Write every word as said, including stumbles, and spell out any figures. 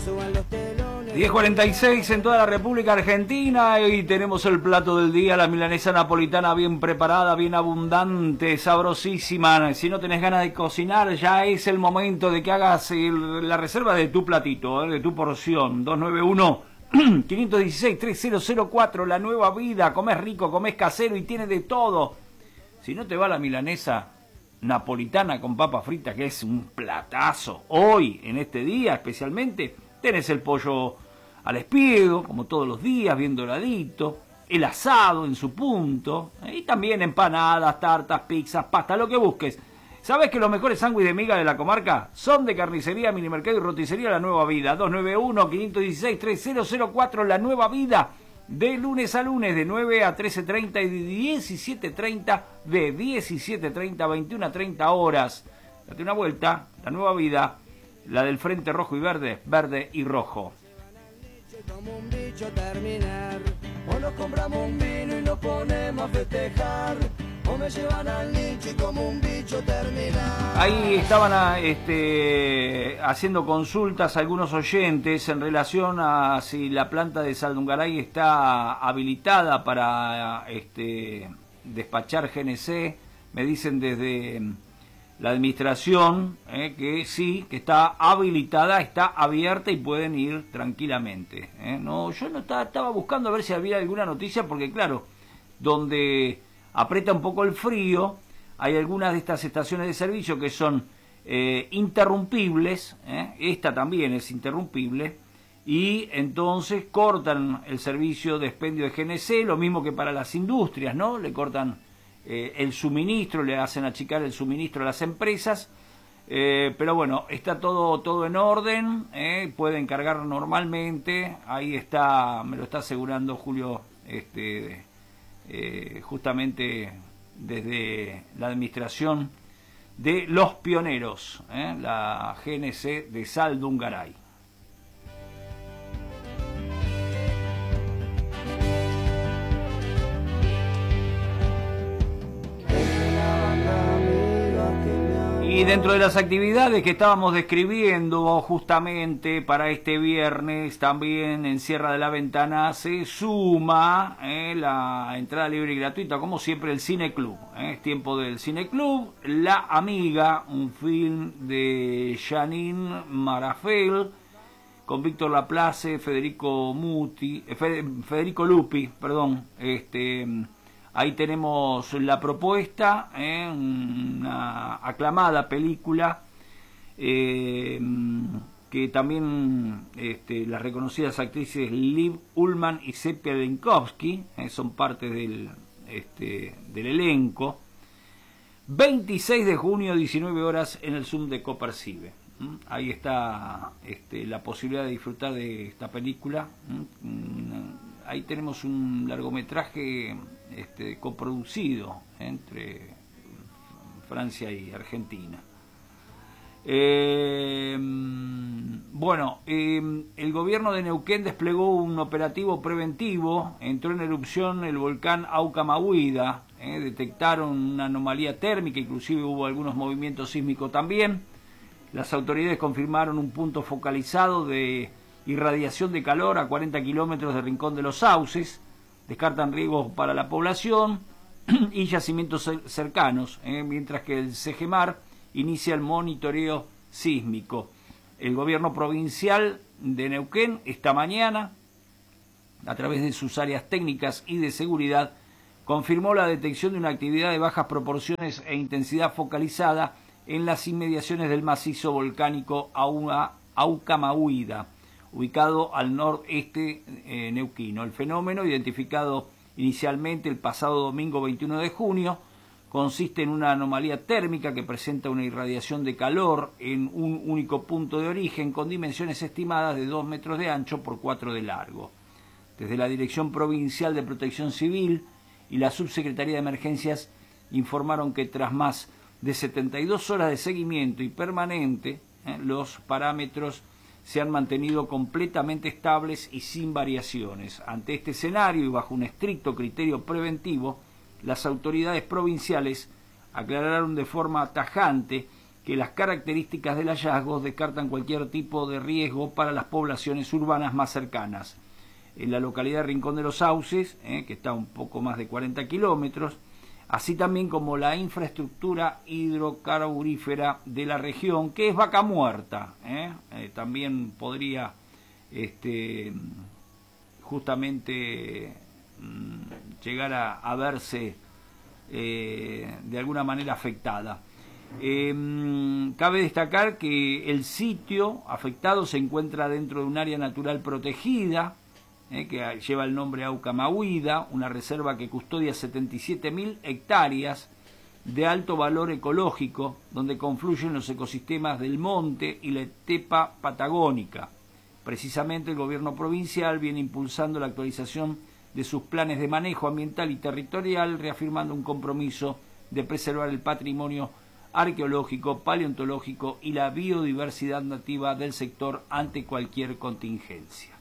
diez cuarenta y seis en toda la República Argentina y tenemos el plato del día, la milanesa napolitana bien preparada, bien abundante, sabrosísima. Si no tenés ganas de cocinar, ya es el momento de que hagas el, la reserva de tu platito, ¿eh? De tu porción. dos nueve uno, cinco uno seis, tres cero cero cuatro, La Nueva Vida. Comés rico, comés casero y tiene de todo. Si no te va la milanesa napolitana con papa frita, que es un platazo, hoy, en este día especialmente, tenés el pollo al espiedo, como todos los días, bien doradito, el asado en su punto, y también empanadas, tartas, pizzas, pasta, lo que busques. ¿Sabés que los mejores sándwiches de miga de la comarca son de Carnicería, Minimercado y Roticería La Nueva Vida? dos nueve uno, cinco uno seis, tres cero cero cuatro, La Nueva Vida, de lunes a lunes, de nueve a trece treinta y de diecisiete treinta, de diecisiete treinta a veintiuna treinta horas. Date una vuelta, La Nueva Vida, la del Frente Rojo y Verde, verde y rojo. Como un bicho terminar, o nos compramos un vino y nos ponemos a festejar, o me llevan al nicho y como un bicho terminar. Ahí estaban a, este, haciendo consultas algunos oyentes en relación a si la planta de Saldungaray está habilitada para este, despachar G N C. Me dicen desde la administración eh, que sí, que está habilitada, está abierta y pueden ir tranquilamente. Eh. No, yo no estaba, estaba buscando a ver si había alguna noticia, porque claro, donde aprieta un poco el frío, hay algunas de estas estaciones de servicio que son eh, interrumpibles, eh, esta también es interrumpible, y entonces cortan el servicio de expendio de G N C, lo mismo que para las industrias, ¿no? Le cortan eh, el suministro, le hacen achicar el suministro a las empresas, eh, pero bueno, está todo, todo en orden, eh, pueden cargar normalmente, ahí está, me lo está asegurando Julio, este... Eh, justamente desde la administración de Los Pioneros, eh, la G N C de Saldungaray. Y dentro de las actividades que estábamos describiendo justamente para este viernes, también en Sierra de la Ventana se suma eh, la entrada libre y gratuita, como siempre, el Cine Club. Eh, es tiempo del Cine Club. La Amiga, un film de Janine Marafel, con Víctor Laplace, Federico Muti, eh, Federico Lupi, perdón, este... Ahí tenemos la propuesta, ¿eh? Una aclamada película eh, que también este, las reconocidas actrices Liv Ullmann y Sepia Lenkowski eh, son parte del, este, del elenco. veintiséis de junio, diecinueve horas, en el Zoom de Copercibe. ¿Mm? Ahí está este, la posibilidad de disfrutar de esta película. ¿Mm? Ahí tenemos un largometraje este, coproducido entre Francia y Argentina. Eh, bueno, eh, el gobierno de Neuquén desplegó un operativo preventivo. Entró en erupción el volcán Aucamahuida. Eh, detectaron una anomalía térmica, inclusive hubo algunos movimientos sísmicos también. Las autoridades confirmaron un punto focalizado de irradiación de calor a cuarenta kilómetros de Rincón de los Sauces. Descartan riesgos para la población y yacimientos cercanos, eh, mientras que el SEGEMAR inicia el monitoreo sísmico. El gobierno provincial de Neuquén esta mañana, a través de sus áreas técnicas y de seguridad, confirmó la detección de una actividad de bajas proporciones e intensidad focalizada en las inmediaciones del macizo volcánico Aucamahuida, ubicado al nordeste eh, neuquino. El fenómeno, identificado inicialmente el pasado domingo veintiuno de junio, consiste en una anomalía térmica que presenta una irradiación de calor en un único punto de origen con dimensiones estimadas de dos metros de ancho por cuatro de largo. Desde la Dirección Provincial de Protección Civil y la Subsecretaría de Emergencias informaron que tras más de setenta y dos horas de seguimiento y permanente, eh, los parámetros se han mantenido completamente estables y sin variaciones. Ante este escenario y bajo un estricto criterio preventivo, las autoridades provinciales aclararon de forma tajante que las características del hallazgo descartan cualquier tipo de riesgo para las poblaciones urbanas más cercanas. En la localidad de Rincón de los Sauces, eh, que está a un poco más de cuarenta kilómetros, así también como la infraestructura hidrocarburífera de la región, que es Vaca Muerta. ¿eh? Eh, también podría este, justamente mm, llegar a, a verse eh, de alguna manera afectada. Eh, cabe destacar que el sitio afectado se encuentra dentro de un área natural protegida, Eh, que lleva el nombre Aucamahuida, una reserva que custodia setenta y siete mil hectáreas de alto valor ecológico, donde confluyen los ecosistemas del monte y la estepa patagónica. Precisamente el gobierno provincial viene impulsando la actualización de sus planes de manejo ambiental y territorial, reafirmando un compromiso de preservar el patrimonio arqueológico, paleontológico y la biodiversidad nativa del sector ante cualquier contingencia.